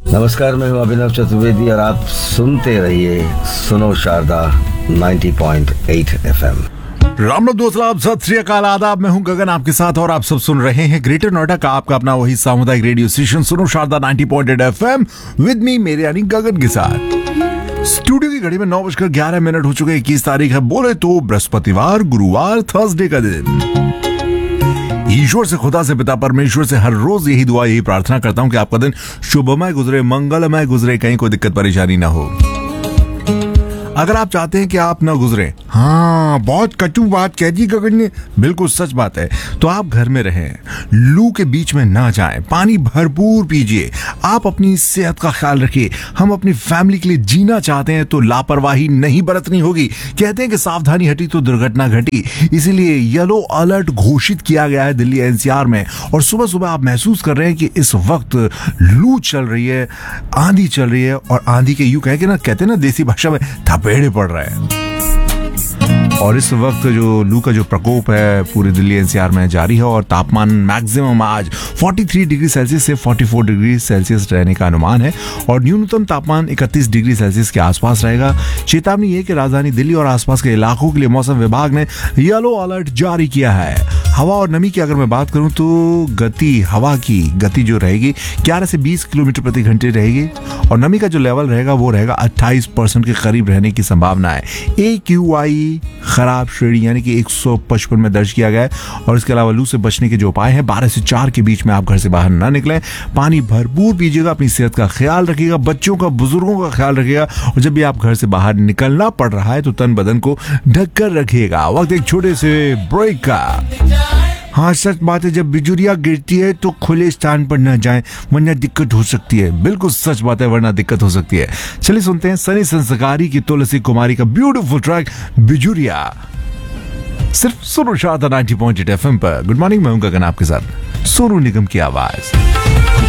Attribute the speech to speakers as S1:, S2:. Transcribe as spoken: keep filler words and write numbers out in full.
S1: नमस्कार, मैं हूं अभिनव चतुर्वेदी और आप सुनते रहिए सुनो शारदा नब्बे पॉइंट आठ एफएम।
S2: राम राम दोस्त, आप सत श्री अकाल, आदाब। मैं हूं गगन आपके साथ और आप सब सुन रहे हैं ग्रेटर नोएडा का आपका अपना वही सामुदायिक रेडियो स्टेशन सुनो शारदा नब्बे पॉइंट आठ एफएम विद मी मेरे यानी गगन के साथ। स्टूडियो की घड़ी में नौ बजकर ग्यारह मिनट हो चुके हैं। इक्कीस तारीख है, बोले तो बृहस्पतिवार, गुरुवार, थर्सडे का दिन। ईश्वर से, खुदा से, पिता परमेश्वर से हर रोज यही दुआ, यही प्रार्थना करता हूं कि आपका दिन शुभमय गुजरे, मंगलमय गुजरे, कहीं कोई दिक्कत परेशानी ना हो। अगर आप चाहते हैं कि आप ना गुजरे, हाँ बहुत कटु बात कह दी गगन ने, बिल्कुल सच बात है, तो आप घर में रहें, लू के बीच में ना जाएं, पानी भरपूर पीजिए, आप अपनी सेहत का ख्याल रखिए। हम अपनी फैमिली के लिए जीना चाहते हैं तो लापरवाही नहीं बरतनी होगी। कहते हैं कि सावधानी हटी तो दुर्घटना घटी, इसीलिए येलो अलर्ट घोषित किया गया है दिल्ली एनसीआर में। और सुबह सुबह आप महसूस कर रहे हैं कि इस वक्त लू चल रही है, आंधी चल रही है, और आंधी के यूं कह के ना, कहते हैं ना देसी भाषा में, थपेड़े पड़ रहे हैं। और इस वक्त जो लू का जो प्रकोप है पूरे दिल्ली एनसीआर में जारी है और तापमान मैक्सिमम आज तैंतालीस डिग्री सेल्सियस से चौवालीस डिग्री सेल्सियस रहने का अनुमान है और न्यूनतम तापमान इकतीस डिग्री सेल्सियस के आसपास रहेगा। चेतावनी है कि राजधानी दिल्ली और आसपास के इलाकों के लिए मौसम विभाग ने येलो अलर्ट जारी किया है। हवा और नमी की अगर मैं बात करूं तो गति, हवा की गति जो रहेगी ग्यारह से बीस किलोमीटर प्रति घंटे रहेगी और नमी का जो लेवल रहेगा वो रहेगा अट्ठाईस परसेंट के करीब रहने की संभावना है। ए क्यू आई खराब श्रेणी यानी कि एक सौ पचपन में दर्ज किया गया है। और इसके अलावा लू से बचने के जो उपाय हैं, बारह से चार के बीच में आप घर से बाहर ना निकलें, पानी भरपूर पीजिएगा, अपनी सेहत का ख्याल रखिएगा, बच्चों का, बुजुर्गों का ख्याल रखिएगा और जब भी आप घर से बाहर निकलना पड़ रहा है तो तन बदन को ढक कर रखिएगा। वक्त एक छोटे से ब्रेक का। हाँ सच बात है, जब बिजुरिया गिरती है तो खुले स्थान पर न जाएं वरना दिक्कत हो सकती है। बिल्कुल सच बात है, वरना दिक्कत हो सकती है। चलिए सुनते हैं सनी संस्कारी की तुलसी कुमारी का ब्यूटीफुल ट्रैक बिजुरिया, सिर्फ सुनो शारदा नब्बे पॉइंट आठ एफएम पर। गुड मॉर्निंग, मैं हूं गगन आपके साथ, सोनू निगम की आवाज।